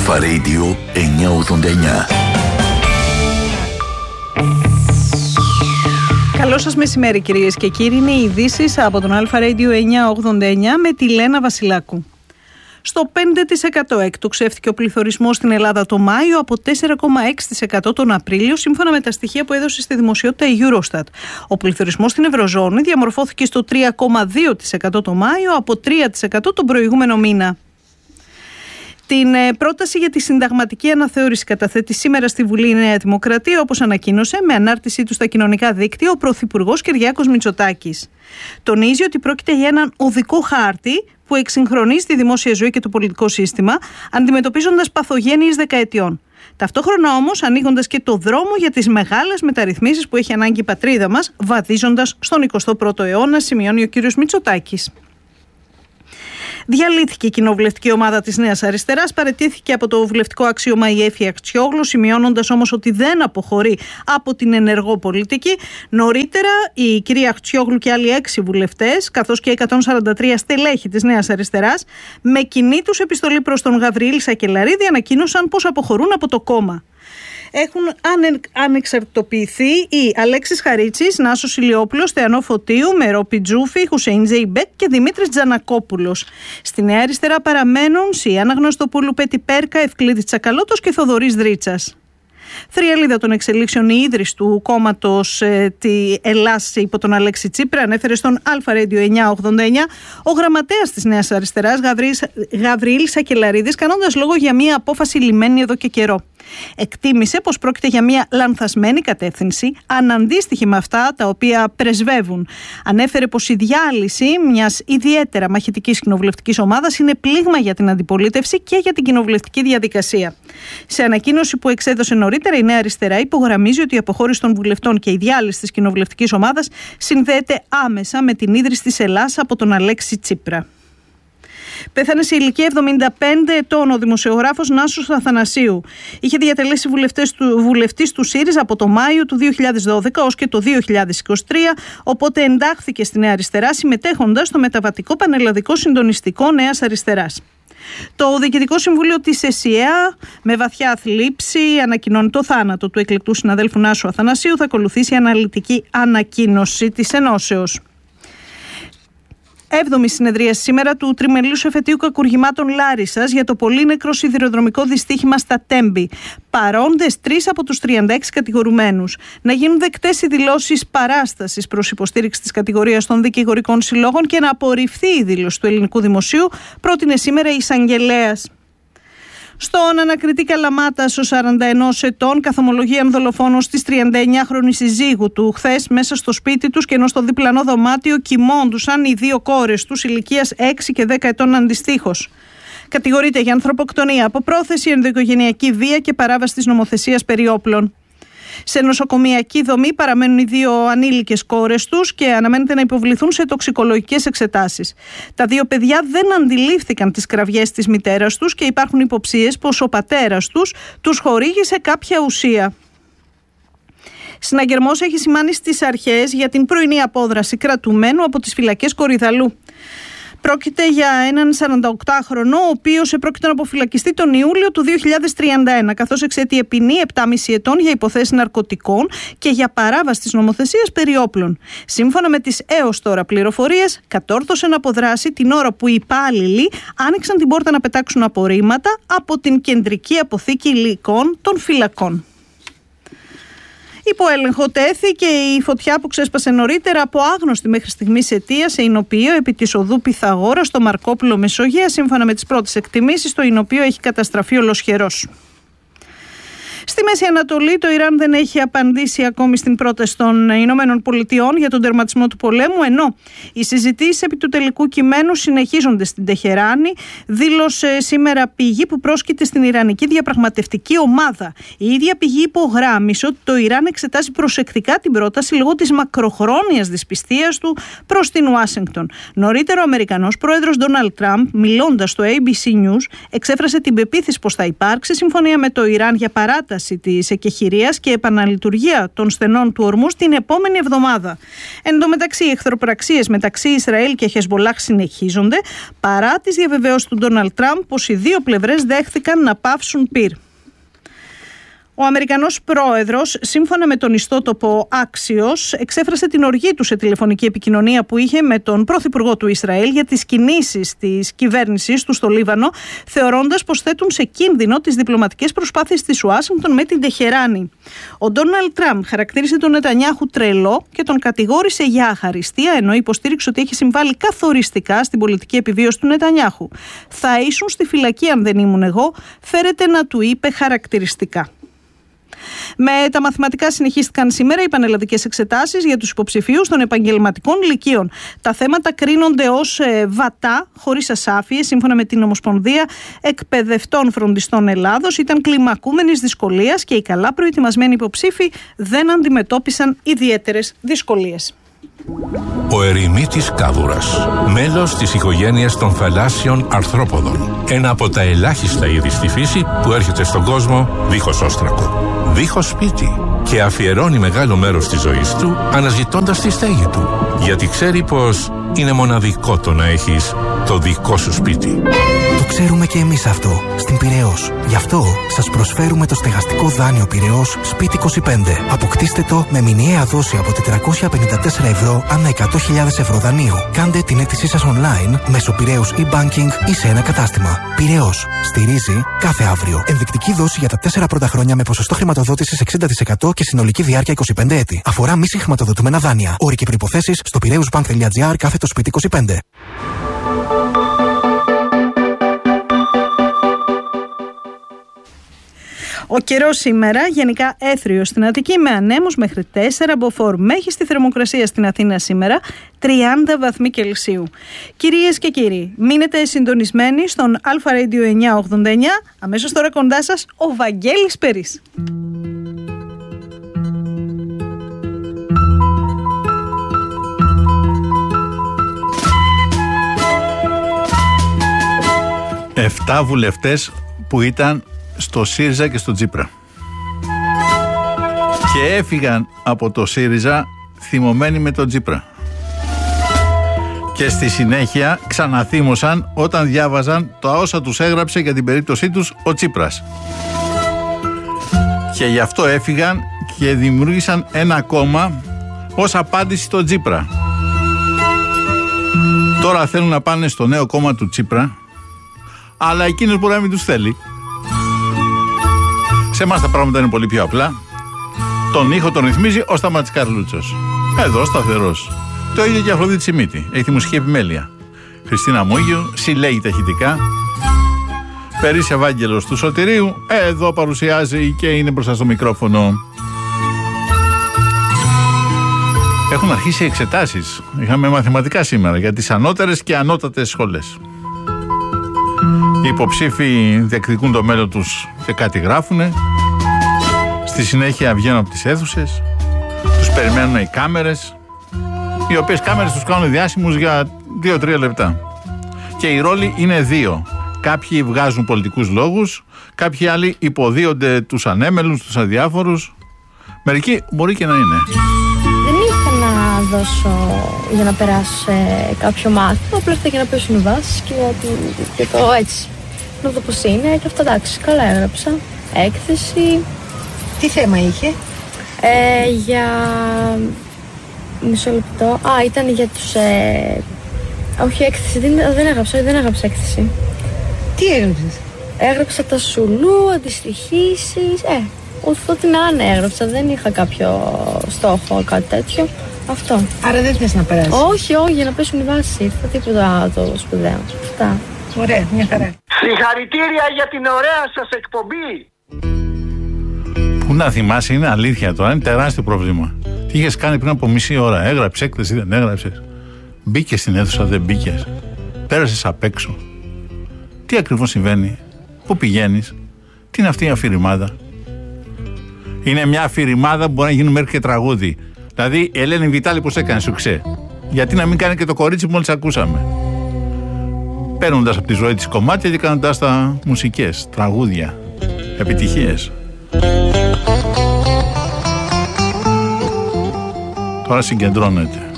Αλφα Radio 989. Καλό σας μεσημέρι κυρίες και κύριοι, είναι οι ειδήσεις από τον Αλφα Radio 989 με τη Λένα Βασιλάκου. Στο 5% εκτοξεύτηκε ο πληθωρισμός στην Ελλάδα το Μάιο από 4,6% τον Απρίλιο, σύμφωνα με τα στοιχεία που έδωσε στη δημοσιότητα η Eurostat. Ο πληθωρισμός στην Ευρωζώνη διαμορφώθηκε στο 3,2% το Μάιο από 3% τον προηγούμενο μήνα. Την πρόταση για τη συνταγματική αναθεώρηση καταθέτει σήμερα στη Βουλή η Νέα Δημοκρατία, όπως ανακοίνωσε με ανάρτησή του στα κοινωνικά δίκτυα ο Πρωθυπουργός Κυριάκος Μητσοτάκης. Τονίζει ότι πρόκειται για έναν οδικό χάρτη που εξυγχρονίζει τη δημόσια ζωή και το πολιτικό σύστημα, αντιμετωπίζοντας παθογένειες δεκαετιών. Ταυτόχρονα όμως ανοίγοντας και το δρόμο για τις μεγάλες μεταρρυθμίσεις που έχει ανάγκη η πατρίδα μας, βαδίζοντας στον 21ο αιώνα, σημειώνει ο κ. Μητσοτάκης. Διαλύθηκε η κοινοβουλευτική ομάδα της Νέας Αριστεράς, παραιτήθηκε από το βουλευτικό αξίωμα η Έφη Αχτσιόγλου, σημειώνοντας όμως ότι δεν αποχωρεί από την ενεργό πολιτική. Νωρίτερα, η κυρία Αχτσιόγλου και άλλοι 6 βουλευτές, καθώς και 143 στελέχη της Νέας Αριστεράς, με κοινή τους επιστολή προς τον Γαβριήλ Σακελαρίδη, ανακοίνωσαν πως αποχωρούν από το κόμμα. Έχουν ανεξαρτητοποιηθεί οι Αλέξης Χαρίτσης, Νάσος Ηλιόπουλος, Στεανό Φωτίου, Μερό Πιτζούφη, Χουσέιν Τζεϊμπέκ και Δημήτρης Τζανακόπουλος. Στη Νέα Αριστερά παραμένουν Σιάννα Γνωστοπούλου, Πέτη Πέρκα, Ευκλήδης Τσακαλώτος και Θοδωρής Δρίτσας. Θριαλίδα των εξελίξεων η ίδρυση του κόμματος τη Ελλάς υπό τον Αλέξη Τσίπρα ανέφερε στον Αλφα Radio 989 ο γραμματέας της Νέας Αριστεράς Γαβριήλ Σακελαρίδης, κάνοντας λόγο για μια απόφαση λυμμένη εδώ και καιρό. Εκτίμησε πως πρόκειται για μια λανθασμένη κατεύθυνση, αναντίστοιχη με αυτά τα οποία πρεσβεύουν. Ανέφερε πως η διάλυση μιας ιδιαίτερα μαχητικής κοινοβουλευτικής ομάδας είναι πλήγμα για την αντιπολίτευση και για την κοινοβουλευτική διαδικασία. Σε ανακοίνωση που εξέδωσε νωρίτερα, η Νέα Αριστερά υπογραμμίζει ότι η αποχώρηση των βουλευτών και η διάλυση της κοινοβουλευτικής ομάδας συνδέεται άμεσα με την ίδρυση της Ελλάς από τον Αλέξη Τσίπρα. Πέθανε σε ηλικία 75 ετών ο δημοσιογράφος Νάσος Αθανασίου. Είχε διατελέσει βουλευτής του ΣΥΡΙΖΑ από το Μάιο του 2012 ως και το 2023, οπότε εντάχθηκε στη Νέα Αριστερά συμμετέχοντας στο μεταβατικό πανελλαδικό συντονιστικό Νέας Αριστεράς. Το Διοικητικό Συμβούλιο της ΕΣΥΑ, με βαθιά θλίψη, ανακοινώνει το θάνατο του εκλεκτού συναδέλφου Νάσου Αθανασίου. Θα ακολουθήσει αναλυτική ανακοίνωση της Ενώσεως. 7η συνεδρία σήμερα του Τριμελούς Εφετείου Κακουργημάτων Λάρισσας για το πολύνεκρο σιδηροδρομικό δυστύχημα στα Τέμπη. Παρόντες 3 από τους 36 κατηγορουμένους. Να γίνουν δεκτές οι δηλώσεις παράστασης προς υποστήριξη της κατηγορίας των δικηγορικών συλλόγων και να απορριφθεί η δήλωση του ελληνικού δημοσίου, πρότεινε σήμερα η εισαγγελέας. Στον ανακριτή Καλαμάτας, ο 41 ετών καθομολογεί αν δολοφόνος της 39χρονης συζύγου του. Χθες μέσα στο σπίτι τους και ενώ στο διπλανό δωμάτιο κοιμώντουσαν οι 2 κόρες τους ηλικίας 6 και 10 ετών αντιστοίχως. Κατηγορείται για ανθρωποκτονία από πρόθεση, ενδοοικογενειακή βία και παράβαση της νομοθεσίας περί όπλων. Σε νοσοκομιακή δομή παραμένουν οι 2 ανήλικες κόρες τους και αναμένεται να υποβληθούν σε τοξικολογικές εξετάσεις. Τα 2 παιδιά δεν αντιλήφθηκαν τις κραυγές της μητέρας τους και υπάρχουν υποψίες πως ο πατέρας τους χορήγησε κάποια ουσία. Συναγερμός έχει σημάνει στις αρχές για την πρωινή απόδραση κρατουμένου από τις φυλακές Κορυδαλού. Πρόκειται για έναν 48χρονο, ο οποίος επρόκειτο να αποφυλακιστεί τον Ιούλιο του 2031, καθώς εξαιτεί ποινή 7,5 ετών για υποθέσεις ναρκωτικών και για παράβαση της νομοθεσίας περί όπλων. Σύμφωνα με τις έως τώρα πληροφορίες, κατόρθωσε να αποδράσει την ώρα που οι υπάλληλοι άνοιξαν την πόρτα να πετάξουν απορρίμματα από την κεντρική αποθήκη υλικών των φυλακών. Υπό έλεγχο τέθηκε η φωτιά που ξέσπασε νωρίτερα από άγνωστη μέχρι στιγμής αιτία σε εινοποιείο επί της οδού Πυθαγόρα στο Μαρκόπουλο Μεσογεία. Σύμφωνα με τις πρώτες εκτιμήσεις, το εινοποιείο έχει καταστραφεί ολοσχερός. Στη Μέση Ανατολή, το Ιράν δεν έχει απαντήσει ακόμη στην πρόταση των Ηνωμένων Πολιτειών για τον τερματισμό του πολέμου, ενώ οι συζητήσεις επί του τελικού κειμένου συνεχίζονται στην Τεχεράνη, δήλωσε σήμερα πηγή που πρόσκειται στην Ιρανική διαπραγματευτική ομάδα. Η ίδια πηγή υπογράμμισε ότι το Ιράν εξετάζει προσεκτικά την πρόταση λόγω της μακροχρόνιας δυσπιστίας του προς την Ουάσιγκτον. Νωρίτερα, ο Αμερικανός πρόεδρος Ντόναλντ Τραμπ, μιλώντας στο ABC News, εξέφρασε την πεποίθηση πως θα υπάρξει συμφωνία με το Ιράν για παράταση παράταση της εκεχηρίας και επαναλειτουργία των στενών του ορμούς την επόμενη εβδομάδα. Εν τω μεταξύ, οι εχθροπραξίες μεταξύ Ισραήλ και Χεσμπολάχ συνεχίζονται παρά τις διαβεβαιώσεις του Ντόναλντ Τραμπ πως οι δύο πλευρές δέχθηκαν να πάυσουν πυρ. Ο Αμερικανός πρόεδρος, σύμφωνα με τον ιστότοπο Axios, εξέφρασε την οργή του σε τηλεφωνική επικοινωνία που είχε με τον πρωθυπουργό του Ισραήλ για τις κινήσεις της κυβέρνησης του στο Λίβανο, θεωρώντας πως θέτουν σε κίνδυνο τις διπλωματικές προσπάθειες της Ουάσιγκτον με την Τεχεράνη. Ο Ντόναλντ Τραμπ χαρακτήρισε τον Νετανιάχου τρελό και τον κατηγόρησε για αχαριστία, ενώ υποστήριξε ότι έχει συμβάλει καθοριστικά στην πολιτική επιβίωση του Νετανιάχου. «Θα ήσουν στη φυλακή αν δεν ήμουν εγώ», φέρεται να του είπε χαρακτηριστικά. Με τα μαθηματικά συνεχίστηκαν σήμερα οι πανελλαδικές εξετάσεις για τους υποψηφίους των επαγγελματικών λυκείων. Τα θέματα κρίνονται ως βατά, χωρίς ασάφειες, σύμφωνα με την Ομοσπονδία Εκπαιδευτών Φροντιστών Ελλάδος. Ήταν κλιμακούμενης δυσκολίας και οι καλά προετοιμασμένοι υποψήφοι δεν αντιμετώπισαν ιδιαίτερες δυσκολίες. Ο ερημίτης κάβουρας, μέλος της οικογένειας των θαλάσσιων αρθρόποδων. Ένα από τα ελάχιστα είδη στη φύση που έρχεται στον κόσμο δίχως όστρακο, δίχως σπίτι, και αφιερώνει μεγάλο μέρος της ζωής του αναζητώντας τη στέγη του, γιατί ξέρει πως είναι μοναδικό το να έχεις το δικό σου σπίτι. Το ξέρουμε και εμείς αυτό στην Πειραιώς. Γι' αυτό σας προσφέρουμε το στεγαστικό δάνειο Πειραιώς Σπίτι 25. Αποκτήστε το με μηνιαία δόση από 454 ευρώ ανά 100.000 ευρώ δανείου. Κάντε την αίτησή σας online μέσω Πειραιώς e-banking ή σε ένα κατάστημα. Πειραιώς. Στηρίζει κάθε αύριο. Ενδεικτική δόση για τα 4 πρώτα χρόνια με ποσοστό χρηματοδότησης 60% και συνολική διάρκεια 25 έτη. Αφορά μη συγχρηματοδοτούμενα δάνεια. Όροι και προϋποθέσεις στο piraeusbank.gr/Σπίτι 25. Ο καιρός σήμερα γενικά έθριος στην Αττική με ανέμους μέχρι 4 μποφόρ. Μέγιστη θερμοκρασία στην Αθήνα σήμερα 30 βαθμοί Κελσίου. Κυρίες και κύριοι, μείνετε συντονισμένοι στον Αλφα Radio 989. Αμέσως τώρα κοντά σας ο Βαγγέλης Περής. Εφτά βουλευτές που ήταν στο ΣΥΡΙΖΑ και στο Τσίπρα και έφυγαν από το ΣΥΡΙΖΑ θυμωμένοι με τον Τσίπρα και στη συνέχεια ξαναθύμωσαν όταν διάβαζαν τα όσα τους έγραψε για την περίπτωσή τους ο Τσίπρας, και γι' αυτό έφυγαν και δημιούργησαν ένα κόμμα ως απάντηση στον Τσίπρα. Τώρα θέλουν να πάνε στο νέο κόμμα του Τσίπρα, αλλά εκείνος μπορεί να μην τους θέλει. Σε εμάς τα πράγματα είναι πολύ πιο απλά. Τον ήχο τον ρυθμίζει ο Σταμάτης Καρλούτσος. Εδώ σταθερός. Το ίδιο και η Αφροδίτη Σιμίτη. Έχει τη μουσική επιμέλεια. Χριστίνα Μούγιου συλλέγει τα ηχητικά. Περίς Ευάγγελος του Σωτηρίου εδώ παρουσιάζει και είναι μπροστά στο μικρόφωνο. Έχουν αρχίσει οι εξετάσεις. Είχαμε μαθηματικά σήμερα για τις ανώτερες και ανώτατες σχολές. Οι υποψήφοι διεκδικούν το μέλλον τους και κάτι γράφουνε. Στη συνέχεια βγαίνουν από τις αίθουσες. Τους περιμένουν οι κάμερες, οι οποίες κάμερες τους κάνουν διάσημους για 2-3 λεπτά. Και οι ρόλοι είναι δύο. Κάποιοι βγάζουν πολιτικούς λόγους, κάποιοι άλλοι υποδίονται τους ανέμελους, τους αδιάφορους. Μερικοί μπορεί και να είναι. Δεν ήθελα να δώσω για να περάσω σε κάποιο μάθημα, απλά ήρθα για να πέσουν οι βάσεις και το έτσι. Να δω πώς είναι και αυτό, εντάξει, καλά έγραψα. Έκθεση. Τι θέμα είχε? Για... μισό λεπτό. Ήταν για τους... όχι, έκθεση, δεν έγραψα έκθεση. Τι έγραψες? Έγραψα τα σουλού, αντιστοιχήσεις, ό,τι να είναι έγραψα, δεν είχα κάποιο στόχο, κάτι τέτοιο. Αυτό. Άρα δεν θες να περάσεις? Όχι, για να πέσουν οι βάσεις, ήρθα τίποτα το σπουδαίο. Αυτά. Ωραία, μια χαρά. Συγχαρητήρια για την ωραία σας εκπομπή. Πού να θυμάσαι, είναι αλήθεια τώρα, είναι τεράστιο πρόβλημα. Τι είχες κάνει πριν από μισή ώρα? Έγραψες έκθεση, δεν έγραψες? Μπήκες στην αίθουσα, δεν μπήκες? Πέρασες απ' έξω? Τι ακριβώς συμβαίνει? Πού πηγαίνεις? Τι είναι αυτή η αφηρημάδα? Είναι μια αφηρημάδα που μπορεί να γίνει μέχρι και τραγούδι. Δηλαδή η Ελένη Βιτάλη πώς έκανε σουξέ, γιατί να μην κάνει και το κορίτσι που μόλις ακούσαμε, παίρνοντας από τη ζωή της κομμάτια και κάνοντας τα μουσικές, τραγούδια, επιτυχίες. Τώρα συγκεντρώνεται.